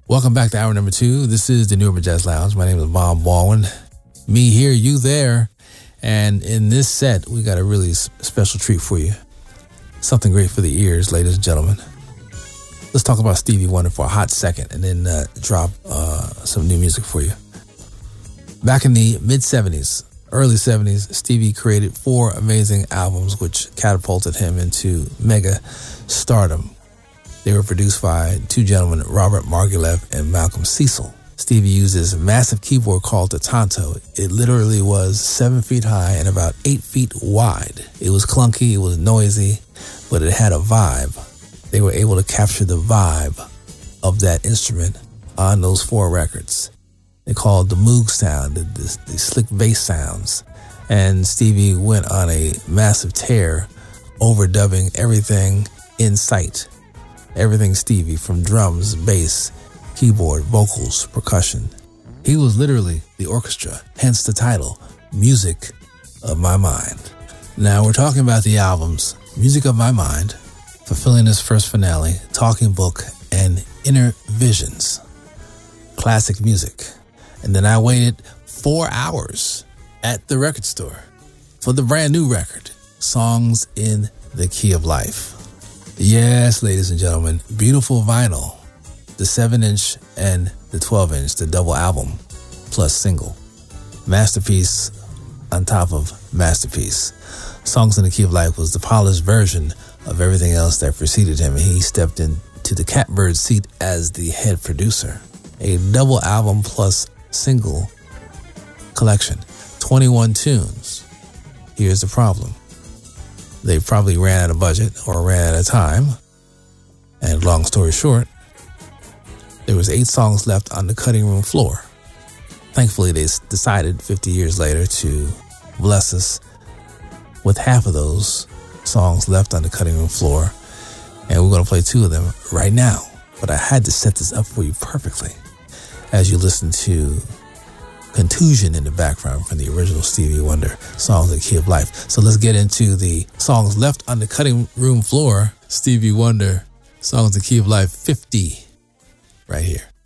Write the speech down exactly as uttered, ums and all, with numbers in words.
Welcome back to hour number two. This is the New Urban Jazz Lounge. My name is Bob Baldwin. Me here, you there. And in this set, we got a really special treat for you. Something great for the ears, ladies and gentlemen. Let's talk about Stevie Wonder for a hot second and then uh, drop uh, some new music for you. Back in the mid-seventies, early seventies, Stevie created four amazing albums which catapulted him into mega stardom. They were produced by two gentlemen, Robert Margouleff and Malcolm Cecil. Stevie used this massive keyboard called the Tonto. It literally was seven feet high and about eight feet wide. It was clunky, it was noisy, but it had a vibe. They were able to capture the vibe of that instrument on those four records. They called the Moog sound, the, the, the slick bass sounds. And Stevie went on a massive tear, overdubbing everything in sight. Everything Stevie, from drums, bass, keyboard, vocals, percussion. He was literally the orchestra, hence the title, Music of My Mind. Now we're talking about the albums Music of My Mind, Fulfilling His First Finale, Talking Book, and Inner Visions. Classic music. And then I waited four hours at the record store for the brand new record, Songs in the Key of Life. Yes, ladies and gentlemen, beautiful vinyl, the seven inch and the twelve inch, the double album plus single. Masterpiece on top of masterpiece. Songs in the Key of Life was the polished version of everything else that preceded him, and he stepped into the catbird seat as the head producer. A double album plus single collection, twenty-one tunes. Here's the problem. They probably ran out of budget or ran out of time. And long story short, there was eight songs left on the cutting room floor. Thankfully, they decided fifty years later to bless us with half of those songs left on the cutting room floor. And we're going to play two of them right now. But I had to set this up for you perfectly as you listen to Contusion in the background from the original Stevie Wonder, Songs in the Key of Life. So let's get into the songs left on the cutting room floor. Stevie Wonder, Songs in the Key of Life fifty, right here.